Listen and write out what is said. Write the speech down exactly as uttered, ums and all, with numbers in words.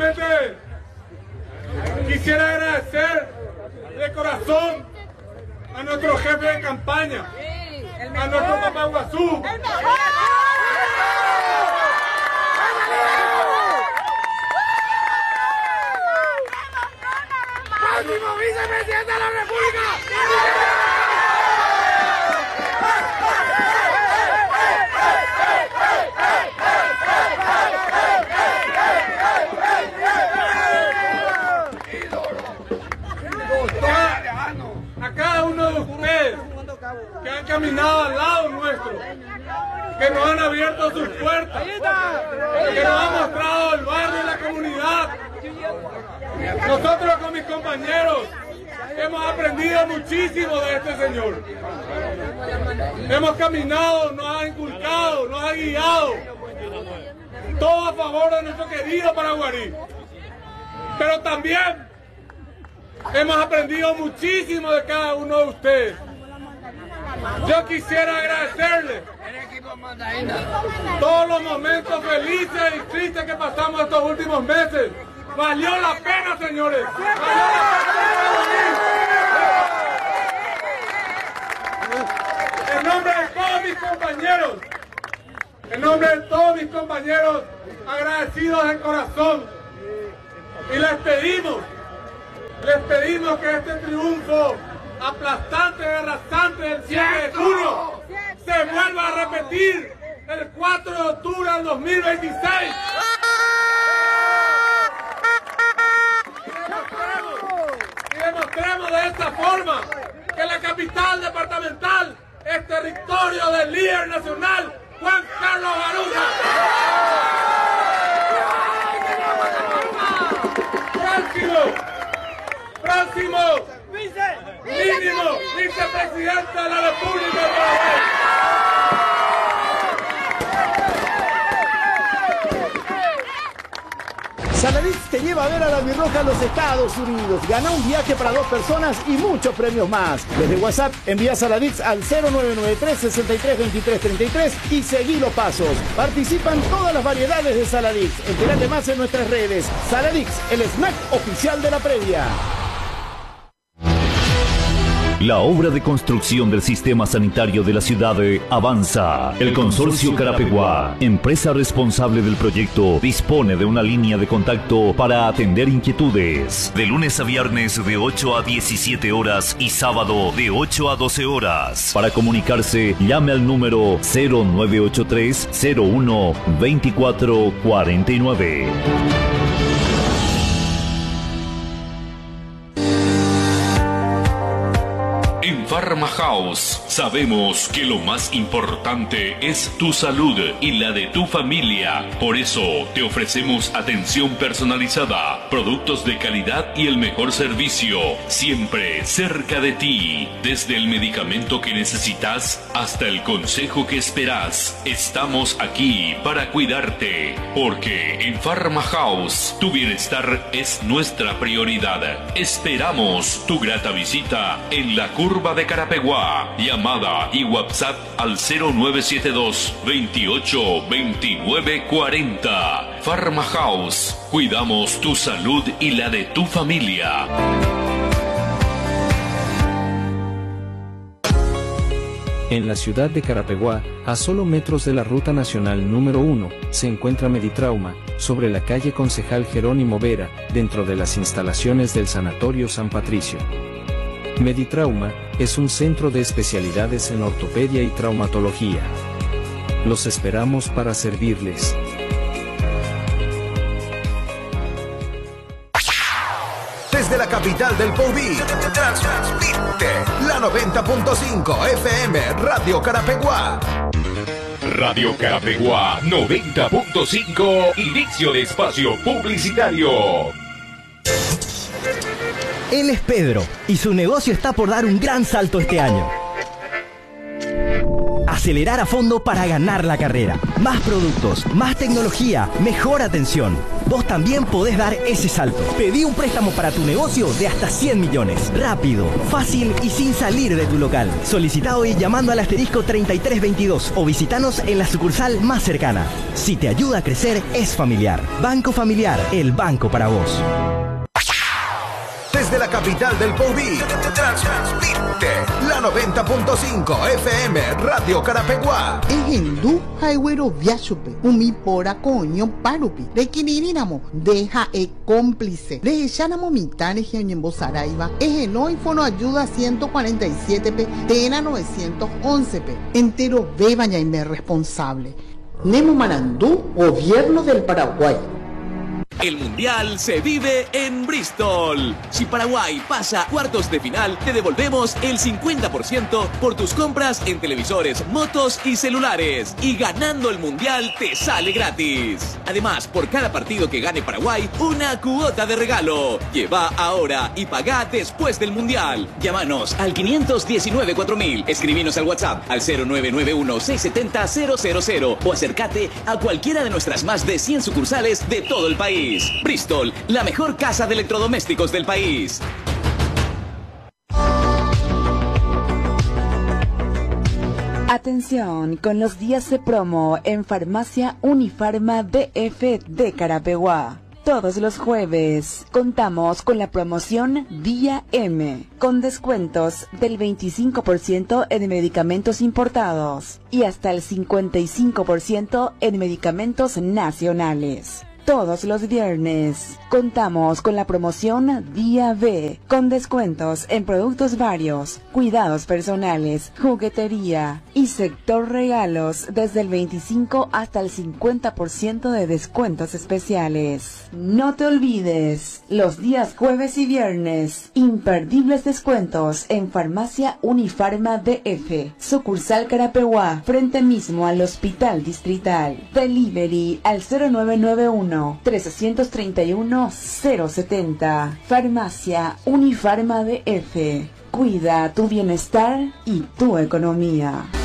Primeramente, quisiera agradecer de corazón a nuestro jefe de campaña, a nuestro papá Guazú. ¡Máximo vicepresidente de la República! A cada uno de ustedes que han caminado al lado nuestro, que nos han abierto sus puertas, que nos han mostrado el barrio y la comunidad. Nosotros con mis compañeros hemos aprendido muchísimo de este señor. Hemos caminado, nos ha inculcado, nos ha guiado, todo a favor de nuestro querido Paraguarí. Pero también hemos aprendido muchísimo de cada uno de ustedes. Yo quisiera agradecerles todos los momentos felices y tristes que pasamos estos últimos meses. Valió la pena, señores. Valió la pena. En nombre de todos mis compañeros, en nombre de todos mis compañeros, agradecidos de corazón, y les pedimos, les pedimos que este triunfo aplastante y arrasante del siete de junio se vuelva a repetir el cuatro de octubre del dos mil veintiséis. Y demostremos de esta forma que la capital departamental es territorio del líder nacional Juan Carlos Baruta. Próximo, próximo, mínimo vicepresidente de la República de Paraguay. Saladix te lleva a ver a la Albirroja a los Estados Unidos. Gana un viaje para dos personas y muchos premios más. Desde WhatsApp envía Saladix al cero nueve nueve tres, sesenta y tres, veintitrés, treinta y tres y seguí los pasos. Participan todas las variedades de Saladix. Entérate más en nuestras redes. Saladix, el snack oficial de la previa. La obra de construcción del sistema sanitario de la ciudad avanza. El Consorcio Carapeguá, empresa responsable del proyecto, dispone de una línea de contacto para atender inquietudes. De lunes a viernes de ocho a diecisiete horas y sábado de ocho a doce horas. Para comunicarse, llame al número cero nueve ocho tres, cero uno, veinticuatro cuarenta y nueve. En Pharma House sabemos que lo más importante es tu salud y la de tu familia. Por eso te ofrecemos atención personalizada, productos de calidad y el mejor servicio, siempre cerca de ti. Desde el medicamento que necesitas hasta el consejo que esperas, estamos aquí para cuidarte. Porque en Pharma House tu bienestar es nuestra prioridad. Esperamos tu grata visita en la curva de Carapeguá. Llamada y WhatsApp al cero nueve siete dos, veintiocho, veintinueve, cuarenta. Pharma House. Cuidamos tu salud y la de tu familia. En la ciudad de Carapeguá, a solo metros de la ruta nacional número uno, se encuentra Meditrauma, sobre la calle Concejal Jerónimo Vera, dentro de las instalaciones del Sanatorio San Patricio. Meditrauma es un centro de especialidades en ortopedia y traumatología. Los esperamos para servirles. Desde la capital del Poví, transmite la noventa punto cinco F M Radio Carapeguá. Radio Carapeguá noventa punto cinco, inicio de espacio publicitario. Él es Pedro y su negocio está por dar un gran salto este año. Acelerar a fondo para ganar la carrera. Más productos, más tecnología, mejor atención. vos también podés dar ese salto. Pedí un préstamo para tu negocio de hasta cien millones. Rápido, fácil y sin salir de tu local. Solicita hoy llamando al asterisco treinta y tres veintidós o visitanos en la sucursal más cercana. Si te ayuda a crecer, es familiar. Banco Familiar, el banco para vos. Desde la capital del Pauví, transmite la noventa punto cinco F M Radio Carapeguá. Ejendu Highway Viachupe, Umi Pora Coño Parupi, de Quinirinamo, deja e cómplice, de Echanamo Mitane Geoñembo Saraiva, Ejeno y Fono Ayuda ciento cuarenta y siete P, Tena novecientos once P, entero bebaña y me responsable. Nemo Marandú, Gobierno del Paraguay. El Mundial se vive en Bristol. Si Paraguay pasa a cuartos de final, te devolvemos el cincuenta por ciento por tus compras en televisores, motos y celulares. Y ganando el Mundial te sale gratis. Además, por cada partido que gane Paraguay, una cuota de regalo. Lleva ahora y paga después del Mundial. Llámanos al quinientos diecinueve cuatro mil. Escribinos al WhatsApp al cero nueve nueve uno seis siete cero cero cero cero o acércate a cualquiera de nuestras más de cien sucursales de todo el país. Bristol, la mejor casa de electrodomésticos del país. Atención con los días de promo en Farmacia Unifarma D F de Carapeguá. Todos los jueves contamos con la promoción Día M, con descuentos del veinticinco por ciento en medicamentos importados y hasta el cincuenta y cinco por ciento en medicamentos nacionales. Todos los viernes contamos con la promoción Día B, con descuentos en productos varios, cuidados personales, juguetería y sector regalos desde el veinticinco hasta el cincuenta por ciento de descuentos especiales. No te olvides, los días jueves y viernes, imperdibles descuentos en Farmacia Unifarma D F, sucursal Carapeguá, frente mismo al Hospital Distrital. Delivery al cero nueve nueve uno tres tres uno cero setenta. Farmacia Unifarma D F. Cuida tu bienestar y tu economía.